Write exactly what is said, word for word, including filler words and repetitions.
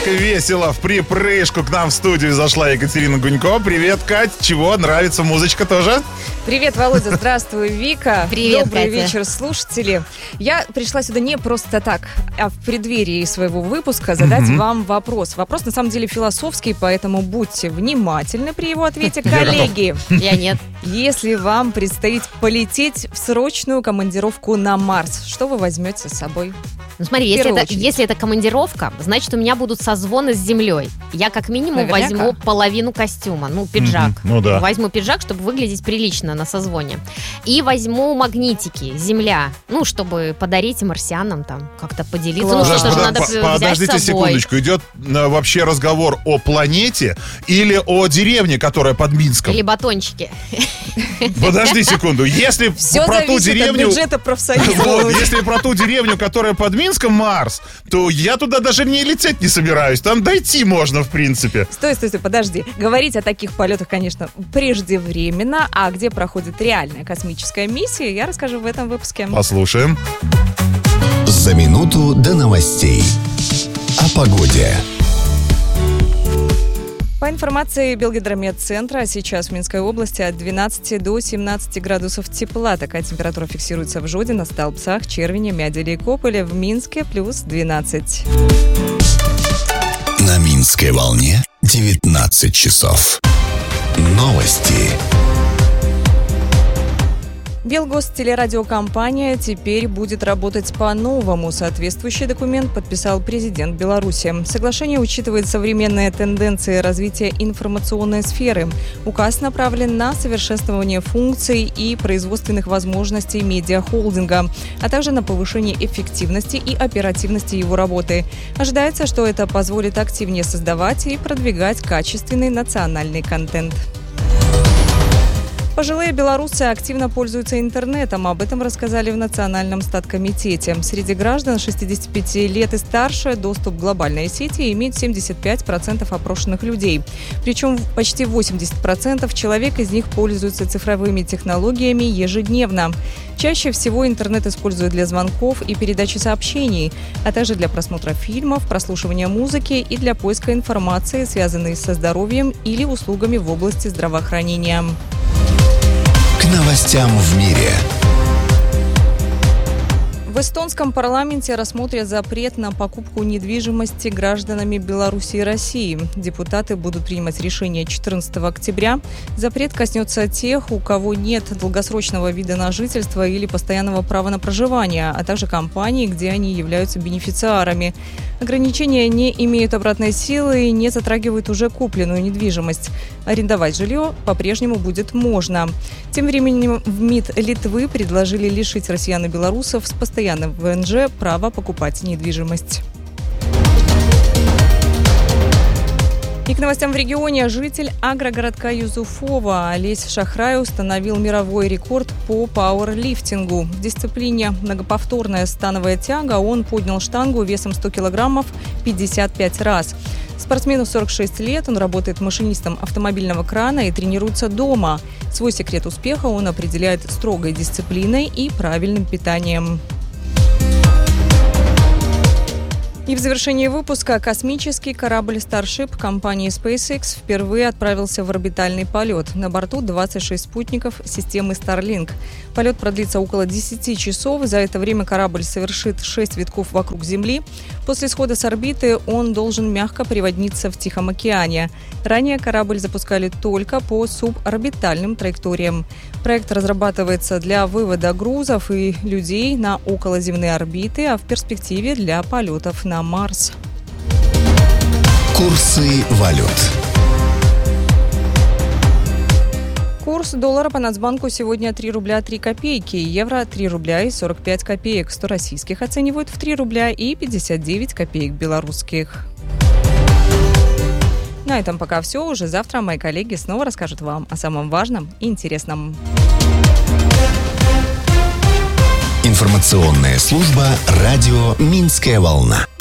так весело в припрыжку к нам в студию зашла Екатерина Гунько. Привет, Кать. Чего, нравится музычка тоже? Привет, Володя. Здравствуй, Вика. Привет, Добрый Катя. вечер, слушатели. Я пришла сюда не просто так, а в преддверии своего выпуска задать mm-hmm. вам вопрос. Вопрос, на самом деле, философский, поэтому будьте внимательны при его ответе, коллеги. Я нет. Если вам предстоит полететь в срочную командировку на Марс, что вы возьмете с собой? Ну смотри, если это, если это командировка, значит, у меня будут созвоны с землей. Я как минимум Наверняка. возьму половину костюма, ну, пиджак. Mm-hmm. Ну да. Возьму пиджак, чтобы выглядеть прилично на созвоне. И возьму магнитики, земля, ну, чтобы подарить марсианам там, как-то поделиться. Класс. Ну, что же Подо- надо по- взять Подождите с собой. секундочку. Идет э, вообще разговор о планете или о деревне, которая под Минском? Или батончики. Подожди секунду. Если Все про ту зависит деревню... от бюджета профсоюза. Вот, если про ту деревню, которая под Минском, Марс, то я туда даже не лететь не собираюсь. Там дойти можно, в принципе. Стой, стой, стой, подожди. Говорить о таких полетах, конечно, преждевременно, а где проходит реальная космическая миссия, я расскажу в этом выпуске. Послушаем. За минуту до новостей. О погоде. По информации Белгидромедцентра, сейчас в Минской области от двенадцати до семнадцати градусов тепла. Такая температура фиксируется в Жодино, Столбцах, Червине, Мяделе и Кополе. В Минске плюс двенадцать. На Минской волне девятнадцать часов. Новости. Белгостелерадиокомпания теперь будет работать по-новому. Соответствующий документ подписал президент Беларуси. Соглашение учитывает современные тенденции развития информационной сферы. Указ направлен на совершенствование функций и производственных возможностей медиахолдинга, а также на повышение эффективности и оперативности его работы. Ожидается, что это позволит активнее создавать и продвигать качественный национальный контент. Пожилые белорусы активно пользуются интернетом. Об этом рассказали в Национальном статкомитете. Среди граждан шестидесяти пяти лет и старше доступ к глобальной сети имеет семьдесят пять процентов опрошенных людей. Причем почти восемьдесят процентов человек из них пользуются цифровыми технологиями ежедневно. Чаще всего интернет используют для звонков и передачи сообщений, а также для просмотра фильмов, прослушивания музыки и для поиска информации, связанной со здоровьем или услугами в области здравоохранения. К новостям в мире. В эстонском парламенте рассмотрят запрет на покупку недвижимости гражданами Беларуси и России. Депутаты будут принимать решение четырнадцатого октября. Запрет коснется тех, у кого нет долгосрочного вида на жительство или постоянного права на проживание, а также компаний, где они являются бенефициарами. Ограничения не имеют обратной силы и не затрагивают уже купленную недвижимость. Арендовать жилье по-прежнему будет можно. Тем временем в МИД Литвы предложили лишить россиян и белорусов с постоянным в эн жэ права покупать недвижимость. И к новостям в регионе. Житель агрогородка Юзуфова Олесь Шахрай установил мировой рекорд по пауэрлифтингу. В дисциплине многоповторная становая тяга он поднял штангу весом сто килограммов пятьдесят пять раз. Спортсмену сорок шесть лет, он работает машинистом автомобильного крана и тренируется дома. Свой секрет успеха он определяет строгой дисциплиной и правильным питанием. И в завершении выпуска космический корабль Starship компании SpaceX впервые отправился в орбитальный полет. На борту двадцать шесть спутников системы Starlink. Полет продлится около десяти часов. За это время корабль совершит шесть витков вокруг Земли. После схода с орбиты он должен мягко приводниться в Тихом океане. Ранее корабль запускали только по суборбитальным траекториям. Проект разрабатывается для вывода грузов и людей на околоземные орбиты, а в перспективе для полетов на Марс. Курсы валют. Курс доллара по Нацбанку сегодня три рубля три копейки, евро три рубля и сорок пять копеек, сто российских оценивают в три рубля и пятьдесят девять копеек белорусских. На этом пока все. Уже завтра мои коллеги снова расскажут вам о самом важном и интересном. Информационная служба «Радио Минская волна».